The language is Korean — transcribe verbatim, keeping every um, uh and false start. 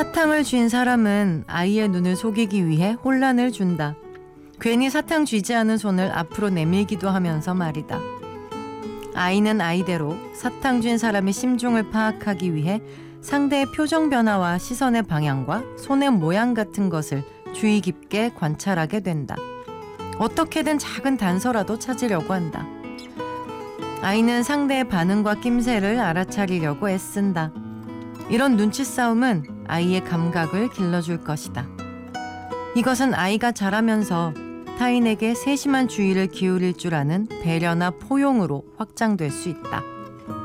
사탕을 쥔 사람은 아이의 눈을 속이기 위해 혼란을 준다. 괜히 사탕 쥐지 않은 손을 앞으로 내밀기도 하면서 말이다. 아이는 아이대로 사탕 쥔 사람의 심중을 파악하기 위해 상대의 표정 변화와 시선의 방향과 손의 모양 같은 것을 주의 깊게 관찰하게 된다. 어떻게든 작은 단서라도 찾으려고 한다. 아이는 상대의 반응과 낌새를 알아차리려고 애쓴다. 이런 눈치 싸움은 아이의 감각을 길러줄 것이다. 이것은 아이가 자라면서 타인에게 세심한 주의를 기울일 줄 아는 배려나 포용으로 확장될 수 있다.